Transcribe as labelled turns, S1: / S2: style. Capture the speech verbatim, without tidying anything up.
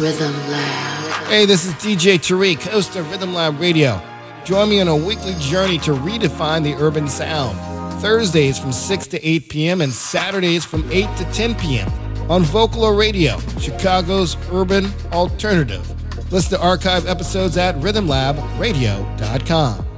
S1: Rhythm Lab.
S2: Hey, this is D J Tariq, host of Rhythm Lab Radio. Join me on a weekly journey to redefine the urban sound. Thursdays from six to eight p.m. and Saturdays from eight to ten p.m. on Vocalo Radio, Chicago's urban alternative. Listen to archive episodes at rhythm lab radio dot com.